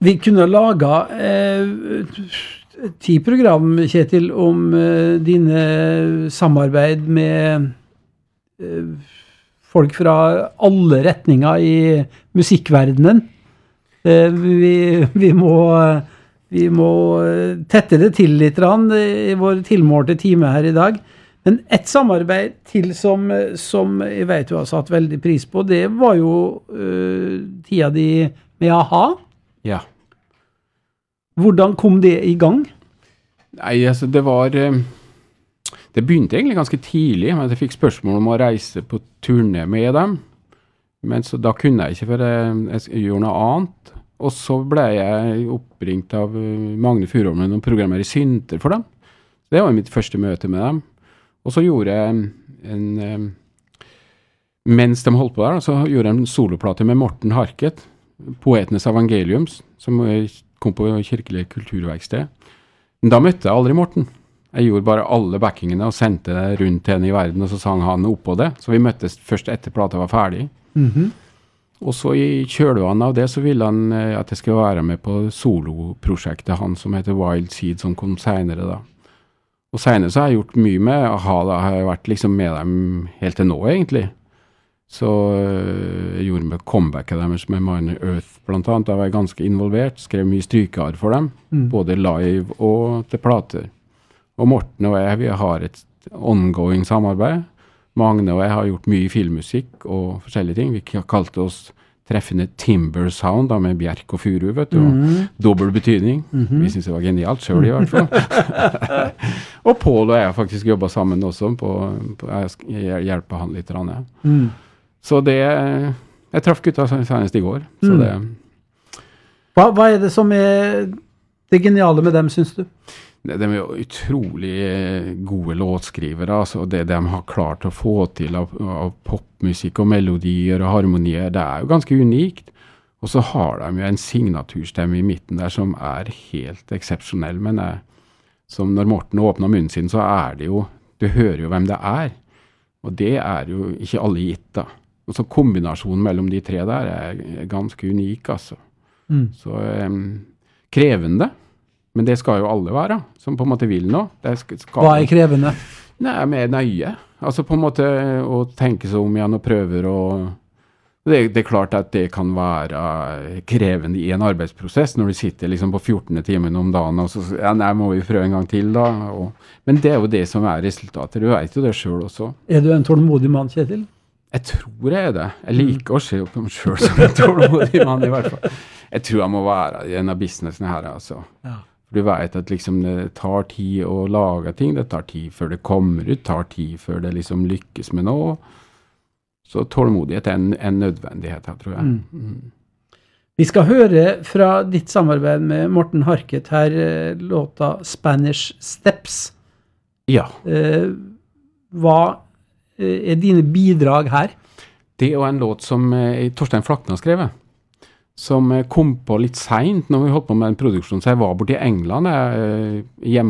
Vi kunne laga 10 program, Kjetil, om dine samarbeid med folk fra alle retninger i musikkverdenen. Vi må tette det til litt i vår tilmålte time her i dag. Men et samarbeid til som jeg vet du har satt veldig pris på, det var jo tida di med A-ha. Ja. Hvordan kom det i gang? Nei, altså det begynte egentlig ganske tidlig, men jeg fikk spørsmål om å reise på turné med dem. Men så da kunne jeg ikke, for jeg gjorde noe annet. Og så ble jeg oppringt av Magne Furuholm med noen programmer i Synter for dem. Det var mitt første møte med dem. Og så gjorde jeg mens de holdt på der, så gjorde jeg en soloplate med Morten Harket, Poetenes Evangeliums, som kom på Kirkelig Kulturverksted. Men da møtte jeg aldri Morten. Jeg gjorde bare alle backingene og sendte det rundt til henne i verden, og så sang han oppå det. Så vi møttes først etter plata var ferdig. Og så i kjølvannet av det så ville han at jeg skulle være med på soloprosjektet han som heter Wild Seed, som kom senere da. Og senere så har jeg gjort mye med A-ha, da har jeg vært liksom med dem helt til nå egentlig. Så jeg gjorde med comebacket deres med Minor Earth blant annet, da var jeg ganske involvert, skrev mye strykear for dem, både live og til plater. Og Morten og jeg, vi har et ongoing samarbeid. Magne og jeg har gjort mye filmmusikk og forskjellige ting. Vi kalte oss treffende Timber Sound da, med bjerk og furu, vet du, og dobbel betydning. Vi synes det var genialt selv i hvert fall. Og Paul og jeg har faktisk jobbet sammen også jeg hjelper han litt. Så det, jeg traff gutta senest i går. Så det. Hva det som det geniale med dem, synes du? De jo utrolig gode låtskrivere, altså det de har klart å få til av popmusikk og melodier og harmonier, det jo ganske unikt. Og så har de jo en signaturstemme i midten der som helt eksepsjonell, men som når Morten åpner munnen sin, så det jo, du hører jo hvem det og det jo ikke alle gitt da. Og så kombinasjonen mellom de tre der ganske unik, altså. Så krevende. Men det skal jo alle være, som på en måte vil nå. Hva krevende? Nei, mer nøye. Altså på en måte å tenke seg om igjen og prøver å... Det klart at det kan være krevende i en arbeidsprosess, når du sitter liksom på 14. timen om dagen, og så nei, må vi prøve en gang til da. Men det jo det som resultatet. Du vet jo det selv også. Du en tålmodig mann, Kjetil? Jeg tror jeg det. Jeg liker å se på meg selv som en tålmodig mann i hvert fall. Jeg tror jeg må være i en av businessene her, altså. Ja. Du vet at liksom det tar tid å lage ting, det tar tid før det kommer ut, tar tid før det liksom lykkes med noe. Så tålmodighet en nødvendighet her, tror jeg. Vi skal høre fra ditt samarbeid med Morten Harket her, låta Spanish Steps. Ja. Hva dine bidrag her? Det en låt som Torstein Flakne har skrevet. Som kom på litt sent når vi holdt på med en produksjon, så jeg var borte i England hjemme